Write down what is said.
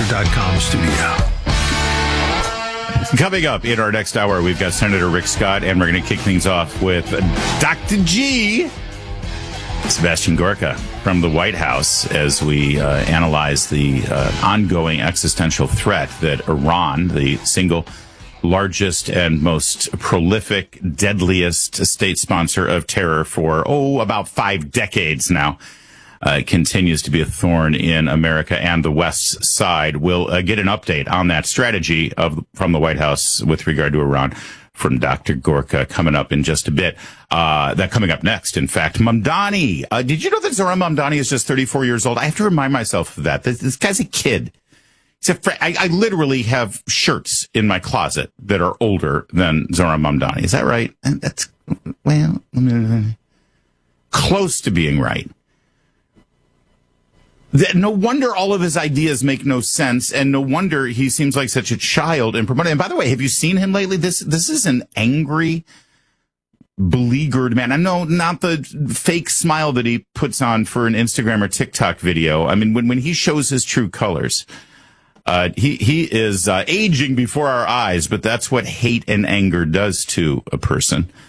VoiceAmerica.com studio. Coming up in our next hour, we've got Senator Rick Scott, and we're going to kick things off with Dr. G, Sebastian Gorka from the White House, as we analyze the ongoing existential threat that Iran, the single largest and most prolific, deadliest state sponsor of terror for, about 5 decades now, continues to be a thorn in America and the West's side. We'll get an update on that strategy from the White House with regard to Iran from Dr. Gorka coming up in just a bit. That coming up next, in fact. Mamdani. Did you know that Zohran Mamdani is just 34 years old? I have to remind myself of that. This guy's a kid. I literally have shirts in my closet that are older than Zohran Mamdani. Is that right? And that's, well, close to being right. No wonder all of his ideas make no sense, and no wonder he seems like such a child in promoting. And by the way, have you seen him lately? This is an angry, beleaguered man. I know, not the fake smile that he puts on for an Instagram or TikTok video. I mean, when he shows his true colors, he is aging before our eyes. But that's what hate and anger does to a person.